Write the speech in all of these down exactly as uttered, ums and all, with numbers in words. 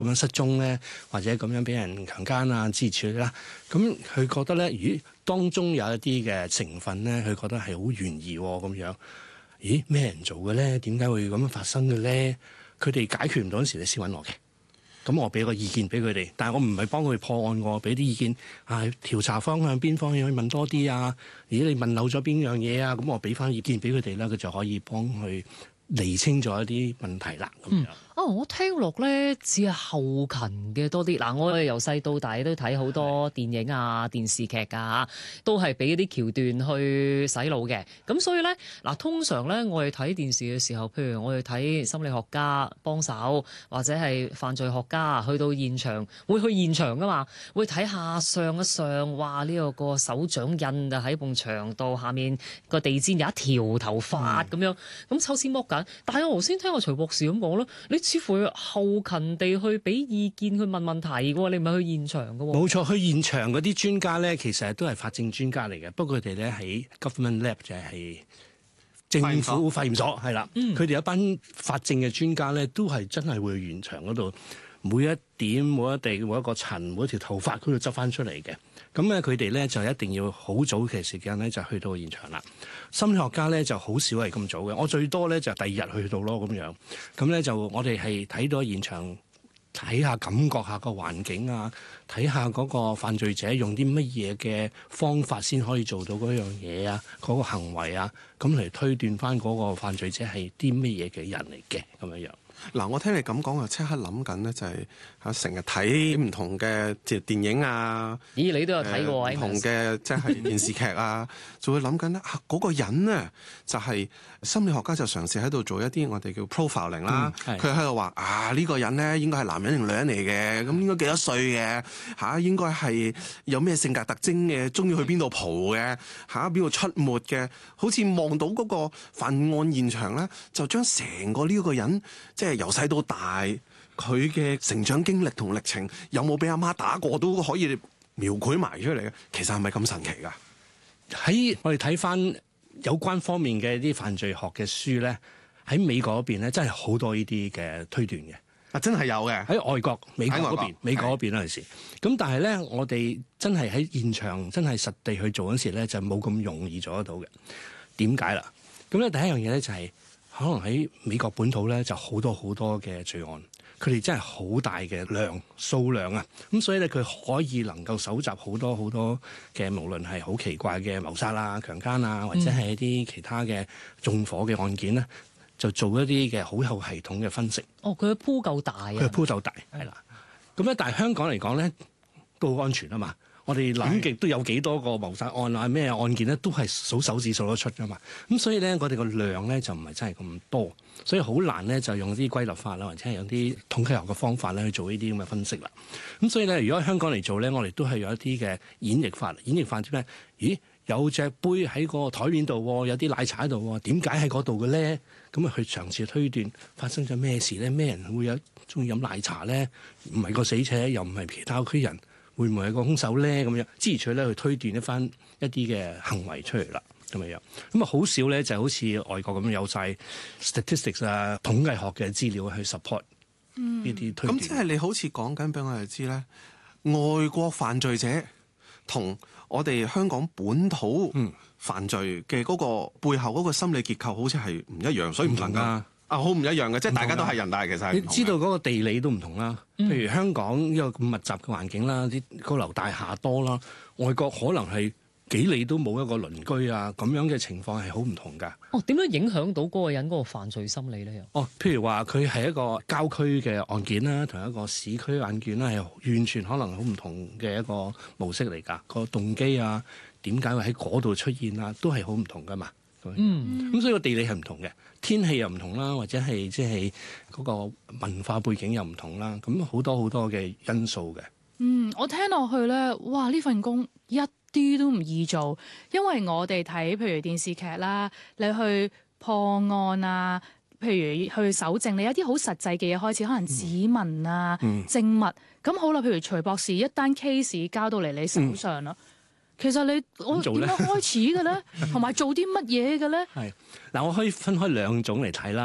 咁樣失蹤咧，或者咁樣俾人強姦啊之類啦。咁佢覺得咧，咦，當中有一啲嘅成分咧，佢覺得係好懸疑喎咁樣。咦，咩人做嘅咧？點解會咁樣發生嘅咧？佢哋解決唔到嗰時，你先揾我嘅。咁我俾個意見俾佢哋，但係我唔係幫佢破案，我俾啲意見啊，調查方向邊方面可以問多啲啊？咦，你問漏咗邊樣嘢啊？咁我俾翻意見俾佢哋啦，佢就可以幫佢釐清咗一啲問題啦。咁樣。 嗯哦，我聽落咧只係後勤嘅多啲。嗱，我哋由細到大都睇好多電影啊、電視劇啊，都係俾啲橋段去洗腦嘅。咁所以咧，嗱，通常咧我哋睇電視嘅時候，譬如我哋睇心理學家幫手，或者係犯罪學家去到現場，會去現場噶嘛，會睇下上一上，哇！呢個個手掌印就喺埲牆度，下面個地氈有一條頭髮咁、嗯、樣，咁抽絲剝繭。但係我頭先聽阿徐博士咁講咧，你似乎後勤地去俾意見去問問題嘅喎，你唔係去現場嘅喎。冇錯，去現場嗰啲專家咧，其實都係法證專家嚟嘅，不過佢哋咧喺 government lab 就係政府化驗所係啦。佢哋有一班法證嘅專家咧，都係真係會去現場嗰度，每一點、每一地、每一個塵、每一條頭髮嗰度執翻出嚟嘅。咁咧，佢哋咧就一定要好早嘅時間咧就去到現場啦。心理學家咧就好少係咁早嘅，我最多咧就第二日去到咯咁樣。咁咧就我哋係睇到現場，睇下感覺下個環境啊，睇下嗰個犯罪者用啲乜嘢嘅方法先可以做到嗰樣嘢啊，嗰個行為啊，咁嚟推斷翻嗰個犯罪者係啲乜嘢嘅人嚟嘅咁樣樣。 嗱，我聽你咁講，就即刻諗緊咧，就係嚇成日睇唔同嘅即係電影啊。咦，你都有睇過唔、呃、同嘅即係電視劇啊，就會諗緊咧，嗰個人咧就係、是、心理學家就嘗試喺度做一啲我哋叫 profiling 啦。佢喺度話啊，呢、這個人咧應該係男人定女人嚟嘅，咁應該幾多歲嘅嚇？應該係有咩性格特徵嘅？中意去邊度蒲嘅嚇？邊度出沒嘅？好似望到嗰個犯案現場咧，就將成個呢個人即係由細到大，佢嘅成長經歷同歷程，有冇俾阿媽打過都可以描繪埋出嚟嘅。其實係咪咁神奇㗎？ 喺我哋睇翻有關方面嘅啲犯罪學嘅書咧，喺美國嗰邊咧，真係好多呢啲嘅推斷嘅。 啊，真係有嘅。 喺外國美國嗰邊，美國嗰邊嗰陣時，咁但係咧，我哋真係喺現場真係實地去做嗰時咧，就冇咁容易做得到嘅。點解啦？咁咧第一樣嘢咧就係、是。可能喺美國本土咧就好多好多嘅罪案，佢哋真係好大嘅量數量啊！咁所以咧佢可以能夠搜集好多好多嘅，無論係好奇怪嘅謀殺啊、強姦啊，或者係一啲其他嘅縱火嘅案件咧，就做一啲嘅好有系統嘅分析。哦，佢嘅鋪夠大啊！佢嘅鋪夠大，係啦。咁咧，但係香港嚟講咧都好安全啊嘛。我哋諗極都有幾多個謀殺案啊，咩案件咧，都係數手指數得出噶嘛。咁所以咧，我哋個量咧就唔係真係咁多，所以好難咧就用啲歸納法啦，或者係用啲統計學嘅方法咧去做呢啲咁嘅分析啦。咁所以咧，如果喺香港嚟做咧，我哋都係有一啲嘅演繹法。演繹法啲咩？咦，有隻杯喺個台面度，有啲奶茶喺度，點解喺嗰度嘅咧？咁啊去嘗試推斷發生咗咩事咧？咩人會有中意飲奶茶咧？唔係個死者，又唔係其他屋企人。會唔會係個兇手咧？咁樣支持佢咧去推斷一翻一啲嘅行為出嚟啦，咁樣樣咁啊，好少咧就好似外國咁樣有晒 statistics 啊統計學嘅資料去 support 呢啲推斷。咁、嗯、即係你好似講緊俾我哋知咧，外國犯罪者同我哋香港本土犯罪嘅嗰個背後嗰個心理結構好似係唔一樣，所以唔能夠。啊，好唔一樣嘅，即係大家都係人，但係其實你知道嗰個地理都唔同啦。譬如香港呢個咁密集嘅環境啦，啲高樓大廈多啦，外國可能係幾里都冇一個鄰居啊，咁樣嘅情況係好唔同㗎。哦，點樣影響到嗰個人嗰個犯罪心理咧？哦，譬如話佢係一個郊區嘅案件啦，同一個市區案件啦，係完全可能好唔同嘅一個模式嚟㗎。個動機啊，點解會喺嗰度出現啊，都係好唔同㗎嘛。嗯，咁所以個地理係唔同嘅，天氣又唔同啦，或者係即係嗰個文化背景又唔同啦，咁好多好多嘅因素嘅。 嗯，我聽落去咧，哇！呢份工一啲都唔易做，因為我哋睇譬如電視劇啦，你去破案啊，譬如去搜證，你有啲好實際嘅嘢開始，可能指紋啊、嗯、證物，咁好啦。譬如徐博士一單 case 交到嚟你手上啦。嗯，其實你我點樣開始嘅咧，同埋做啲乜嘢嘅咧？係嗱，我可以分開兩種嚟睇啦。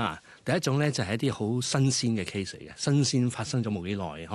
第一種咧就係一啲好新鮮嘅 case 嚟嘅，新鮮發生咗冇幾耐。